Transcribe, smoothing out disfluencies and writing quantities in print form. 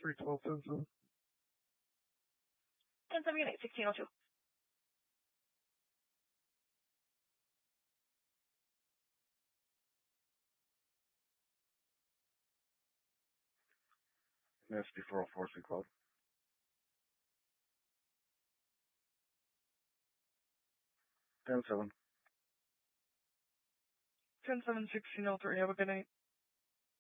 312 10-7. 10-7 unit, 1602. Nasty 404 C Cloud. 10-7. 10-7, 1603. Have a good night.